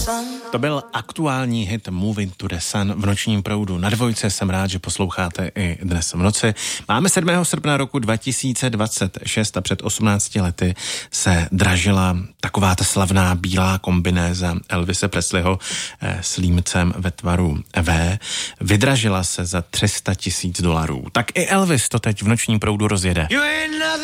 To byl aktuální hit Moving to the Sun v nočním proudu na Dvojce. Jsem rád, že posloucháte i dnes v noci. Máme 7. srpna roku 2026 a před 18 lety se dražila taková ta slavná bílá kombinéza Elvise Presleyho s límcem ve tvaru V. Vydražila se za $300,000. Tak i Elvis to teď v nočním proudu rozjede.